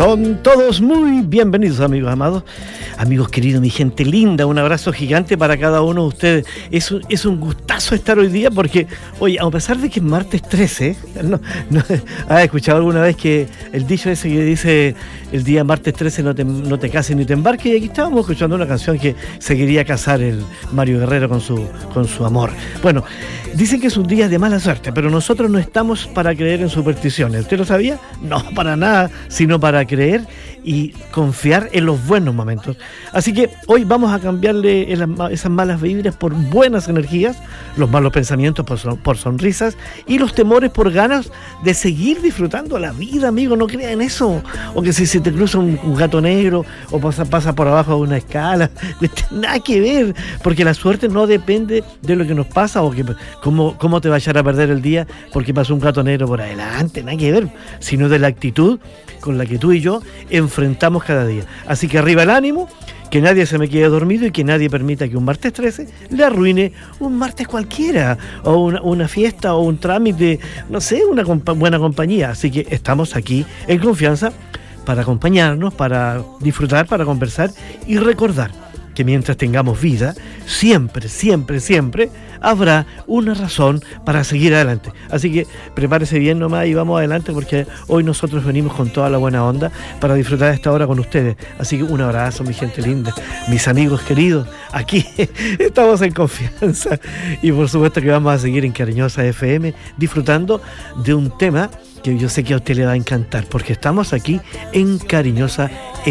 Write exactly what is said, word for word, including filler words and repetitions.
Son todos muy bienvenidos, amigos amados, amigos queridos, mi gente linda. Un abrazo gigante para cada uno de ustedes. Es un, es un gustazo estar hoy día porque, oye, a pesar de que es martes trece, ¿no? No, ¿has escuchado alguna vez que el dicho ese que dice el día martes trece no te, no te cases ni te embarques? Y aquí estábamos escuchando una canción que se quería casar el Mario Guerrero con su, con su amor. Bueno, dicen que es un día de mala suerte, pero nosotros no estamos para creer en supersticiones. ¿Usted lo sabía? No, para nada, sino para creer y confiar en los buenos momentos. Así que hoy vamos a cambiarle esas malas vibras por buenas energías, los malos pensamientos por, son, por sonrisas y los temores por ganas de seguir disfrutando la vida, amigo. No crea en eso. O que si se te cruza un, un gato negro o pasa, pasa por abajo de una escala, nada que ver, porque la suerte no depende de lo que nos pasa o que cómo, cómo te va a echar a perder el día porque pasó un gato negro por adelante, nada que ver, sino de la actitud con la que tú y yo enfrentamos cada día. Así que arriba el ánimo, que nadie se me quede dormido y que nadie permita que un martes trece le arruine un martes cualquiera, o una, una fiesta o un trámite, no sé, una compa- buena compañía. Así que estamos aquí en confianza para acompañarnos, para disfrutar, para conversar y recordar que mientras tengamos vida, siempre, siempre, siempre habrá una razón para seguir adelante. Así que prepárese bien nomás y vamos adelante, porque hoy nosotros venimos con toda la buena onda para disfrutar de esta hora con ustedes. Así que un abrazo, mi gente linda, mis amigos queridos. Aquí estamos en confianza y por supuesto que vamos a seguir en Cariñosa F M disfrutando de un tema que yo sé que a usted le va a encantar, porque estamos aquí en Cariñosa F M.